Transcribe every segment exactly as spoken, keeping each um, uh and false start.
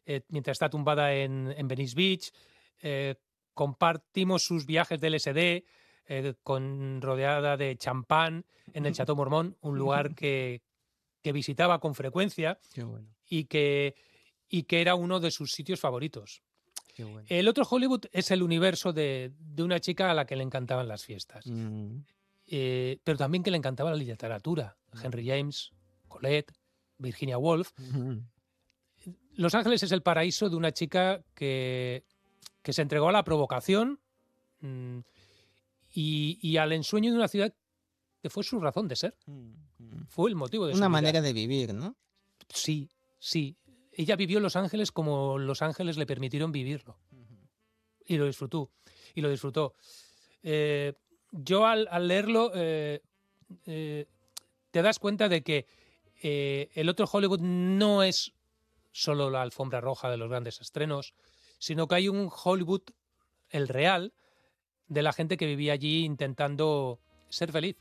eh, mientras está tumbada en, en Venice Beach. Eh, compartimos sus viajes de L S D, eh, con, rodeada de champán en el Chateau Mormont, un lugar que, que visitaba con frecuencia Qué bueno, y que, y que era uno de sus sitios favoritos. qué bueno. El otro Hollywood es el universo de, de una chica a la que le encantaban las fiestas, Mm, eh, pero también que le encantaba la literatura. Henry James, Colette, Virginia Woolf. ujú. Los Ángeles es el paraíso de una chica que, que se entregó a la provocación, mm, y, y al ensueño de una ciudad que fue su razón de ser, Mm, mm. fue el motivo de su Una vida. manera de vivir, ¿no? Sí, sí. Ella vivió Los Ángeles como Los Ángeles le permitieron vivirlo. Y lo disfrutó. Y lo disfrutó. Eh, yo al, al leerlo, eh, eh, te das cuenta de que eh, el otro Hollywood no es solo la alfombra roja de los grandes estrenos, sino que hay un Hollywood, el real, de la gente que vivía allí intentando ser feliz.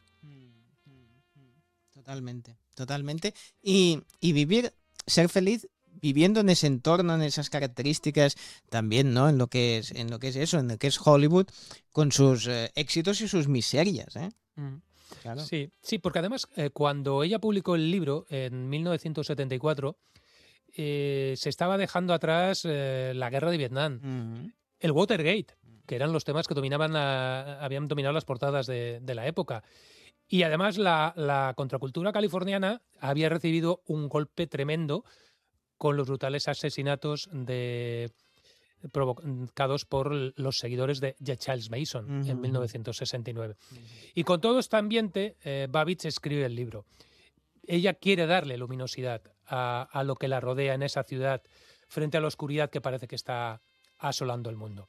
Totalmente, totalmente. Y, y vivir, ser feliz viviendo en ese entorno, en esas características, también, ¿no? En lo que es, en lo que es eso, en lo que es Hollywood, con sus eh, éxitos y sus miserias, ¿eh? Mm. Claro. Sí, sí, porque además eh, cuando ella publicó el libro en mil novecientos setenta y cuatro, eh, se estaba dejando atrás eh, la guerra de Vietnam, Mm, el Watergate, que eran los temas que dominaban la- habían dominado las portadas de, de la época. Y además la, la contracultura californiana había recibido un golpe tremendo con los brutales asesinatos de, provocados por los seguidores de, de Charles Mason ujú, en ujú, mil novecientos sesenta y nueve. ujú. Y con todo este ambiente, eh, Babbitt escribe el libro. Ella quiere darle luminosidad a, a lo que la rodea en esa ciudad frente a la oscuridad que parece que está asolando el mundo.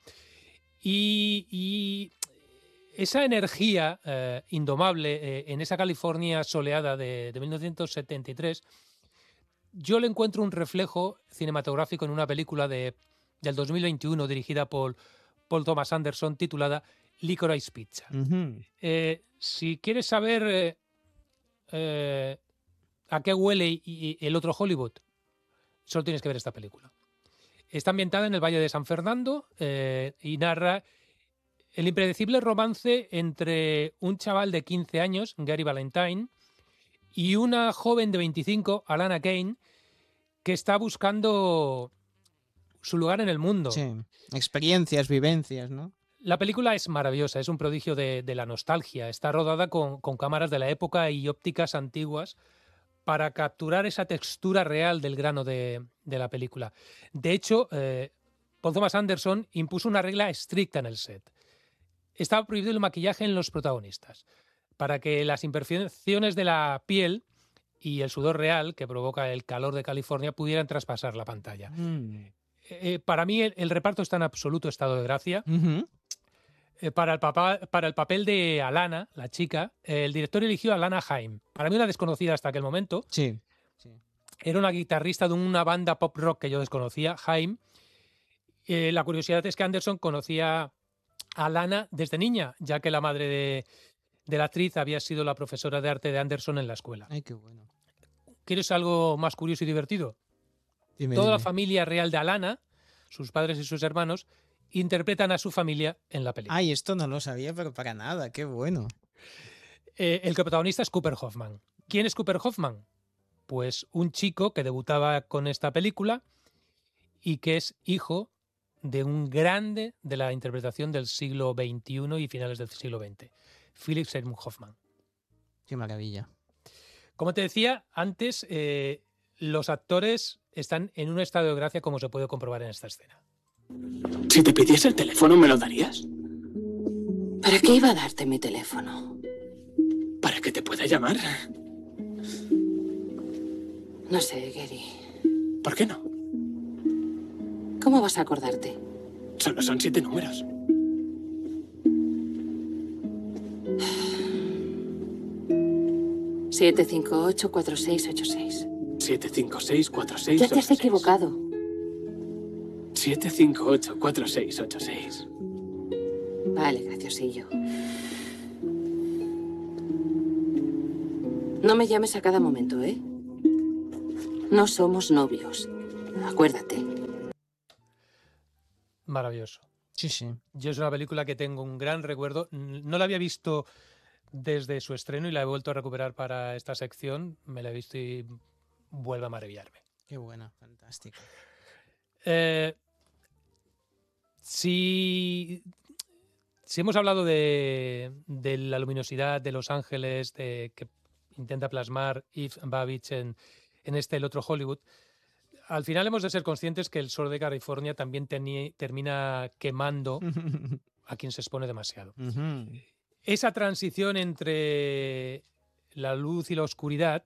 Y, y esa energía eh, indomable eh, en esa California soleada de, de mil novecientos setenta y tres, yo le encuentro un reflejo cinematográfico en una película de, del dos mil veintiuno dirigida por Paul Thomas Anderson titulada Licorice Pizza. Ujú. Eh, si quieres saber eh, eh, a qué huele y, y el otro Hollywood, solo tienes que ver esta película. Está ambientada en el Valle de San Fernando eh, y narra el impredecible romance entre un chaval de quince años, Gary Valentine, y una joven de veinticinco, Alana Kane, que está buscando su lugar en el mundo. Sí, experiencias, vivencias, ¿no? La película es maravillosa, es un prodigio de, de la nostalgia. Está rodada con, con cámaras de la época y ópticas antiguas para capturar esa textura real del grano de, de la película. De hecho, eh, Paul Thomas Anderson impuso una regla estricta en el set. Estaba prohibido el maquillaje en los protagonistas, para que las imperfecciones de la piel y el sudor real que provoca el calor de California pudieran traspasar la pantalla. Mm. Eh, para mí el, el reparto está en absoluto estado de gracia. Ujú. Eh, para, el papá, para el papel de Alana, la chica, eh, el director eligió a Alana Haim. Para mí una desconocida hasta aquel momento. Sí, sí. Era una guitarrista de una banda pop rock que yo desconocía, Haim. Eh, la curiosidad es que Anderson conocía a Lana desde niña, ya que la madre de, de la actriz había sido la profesora de arte de Anderson en la escuela. Ay, qué bueno. ¿Quieres algo más curioso y divertido? Dime, Toda la dime. familia real de Alana, sus padres y sus hermanos, interpretan a su familia en la película. Ay, esto no lo sabía, pero para nada, qué bueno. Eh, el protagonista es Cooper Hoffman. ¿Quién es Cooper Hoffman? Pues un chico que debutaba con esta película y que es hijo de un grande de la interpretación del siglo veintiuno y finales del siglo veinte, Philip Seymour Hoffman. Qué maravilla. Como te decía antes, eh, los actores están en un estado de gracia, como se puede comprobar en esta escena. Si te pidiese el teléfono, ¿me lo darías? ¿Para qué iba a darte mi teléfono? ¿Para que te pueda llamar? No sé, Gary. ¿Por qué no? ¿Cómo vas a acordarte? Solo son siete números. siete cinco ocho cuatro seis ocho seis. siete cinco seis cuatro seis Ya ocho te has seis. equivocado. siete cinco ocho cuatro seis ocho seis. Vale, graciosillo. No me llames a cada momento, ¿eh? No somos novios. Acuérdate. Maravilloso. Sí, sí. Yo es una película que tengo un gran recuerdo. No la había visto desde su estreno y la he vuelto a recuperar para esta sección. Me la he visto y vuelve a maravillarme. Qué buena, fantástica. Eh, si, si hemos hablado de, de la luminosidad de Los Ángeles, de, que intenta plasmar Eve Babich en, en este El otro Hollywood, al final hemos de ser conscientes que el sol de California también teni- termina quemando a quien se expone demasiado. Ujú. Esa transición entre la luz y la oscuridad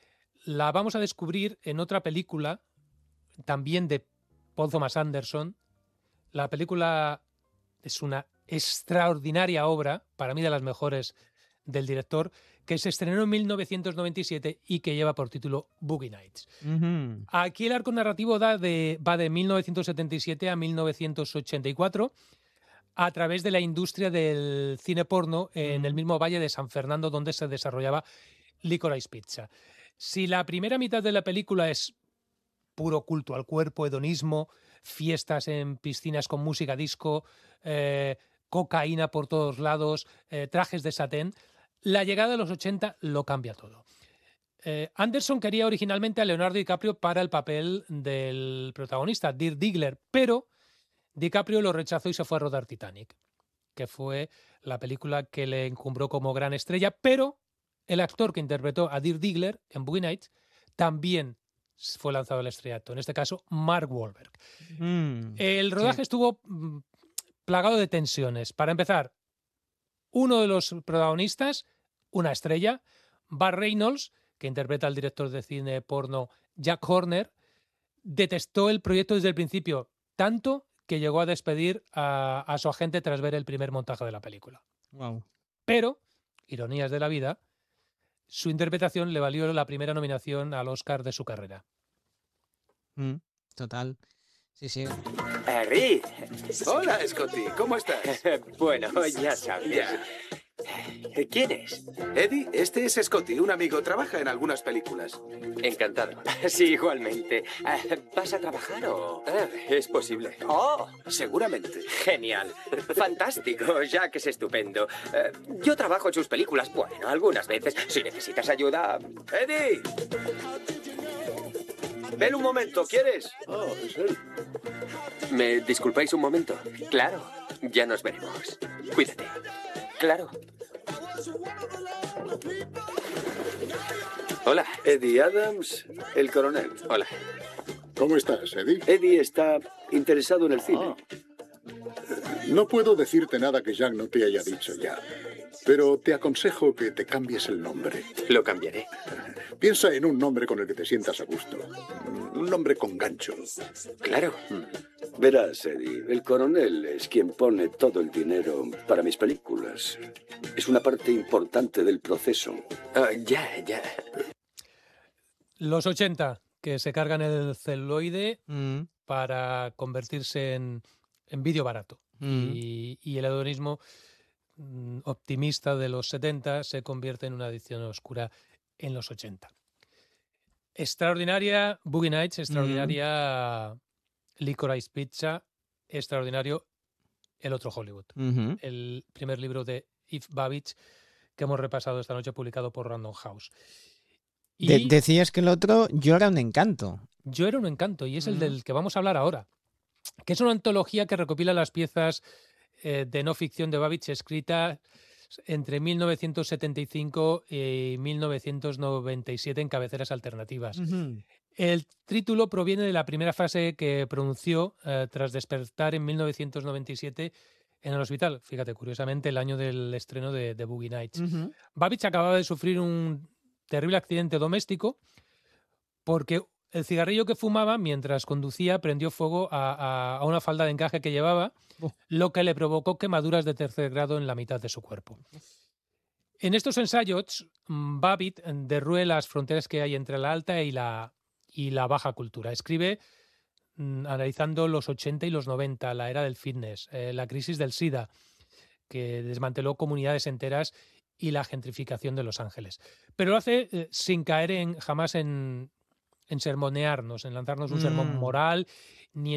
la vamos a descubrir en otra película, también de Paul Thomas Anderson. La película es una extraordinaria obra, para mí de las mejores del director, que se estrenó en mil novecientos noventa y siete y que lleva por título Boogie Nights. Ujú. Aquí el arco narrativo da de, va de mil novecientos setenta y siete a mil novecientos ochenta y cuatro a través de la industria del cine porno en el Ujú. mismo valle de San Fernando donde se desarrollaba Licorice Pizza. Si la primera mitad de la película es puro culto al cuerpo, hedonismo, fiestas en piscinas con música disco, eh, cocaína por todos lados, eh, trajes de satén, la llegada de los ochenta lo cambia todo. Eh, Anderson quería originalmente a Leonardo DiCaprio para el papel del protagonista, Dirk Diggler, pero DiCaprio lo rechazó y se fue a rodar Titanic, que fue la película que le encumbró como gran estrella, pero el actor que interpretó a Dirk Diggler en Boogie Nights también fue lanzado al estrellato, en este caso Mark Wahlberg. Mm. El rodaje Sí. estuvo mm, plagado de tensiones. Para empezar, uno de los protagonistas, una estrella, Burt Reynolds, que interpreta al director de cine porno Jack Horner, detestó el proyecto desde el principio, tanto que llegó a despedir a, a su agente tras ver el primer montaje de la película. Wow. Pero, ironías de la vida, su interpretación le valió la primera nominación al Oscar de su carrera. Mm. Total. Sí, sí. Eh, Rick. Hola, Scotty, ¿cómo estás? Bueno, ya sabes. Ya. ¿Quién es? Eddie, este es Scotty, un amigo, trabaja en algunas películas. Encantado. Sí, igualmente. Eh, ¿Vas a trabajar o...? Ah, es posible. ¡Oh! Seguramente. Genial. Fantástico. Jack es estupendo. Eh, yo trabajo en sus películas. Bueno, algunas veces. Si necesitas ayuda... ¡Eddie! Ven un momento, ¿quieres? Oh, es él. ¿Me disculpáis un momento? Claro. Ya nos veremos. Cuídate. Claro. Hola. Eddie Adams, el coronel. Hola. ¿Cómo estás, Eddie? Eddie está interesado en el cine. No puedo decirte nada que Jack no te haya dicho ya, pero te aconsejo que te cambies el nombre. Lo cambiaré. Piensa en un nombre con el que te sientas a gusto. Un nombre con gancho. Claro. Verás, Eddie, el coronel es quien pone todo el dinero para mis películas. Es una parte importante del proceso. Ah, ya, ya. Los ochenta, que se cargan el celuloide Mm. para convertirse en, en vídeo barato. Mm. Y, y el hedonismo mm, optimista de los setenta se convierte en una adicción oscura en los ochenta. Extraordinaria Boogie Nights, extraordinaria Licorice Pizza, extraordinario El otro Hollywood. Ujú. El primer libro de Eve Babich que hemos repasado esta noche, publicado por Random House. Y De- decías que el otro yo era un encanto. Yo era un encanto, y es el Ujú. del que vamos a hablar ahora, que es una antología que recopila las piezas eh, de no ficción de Babich escritas entre mil novecientos setenta y cinco y mil novecientos noventa y siete en cabeceras alternativas. Ujú. El título proviene de la primera frase que pronunció eh, tras despertar en mil novecientos noventa y siete en el hospital. Fíjate, curiosamente, el año del estreno de, de Boogie Nights. Ujú. Babich acababa de sufrir un terrible accidente doméstico porque el cigarrillo que fumaba mientras conducía prendió fuego a, a- a una falda de encaje que llevaba, Oh. lo que le provocó quemaduras de tercer grado en la mitad de su cuerpo. En estos ensayos, mm, Babbitt derrue las fronteras que hay entre la alta y la, y la baja cultura. Escribe mm, analizando los ochenta y los noventa, la era del fitness, eh, la crisis del SIDA, que desmanteló comunidades enteras, y la gentrificación de Los Ángeles. Pero lo hace eh, sin caer en, jamás en, en sermonearnos, en lanzarnos un sermón Mm. moral, ni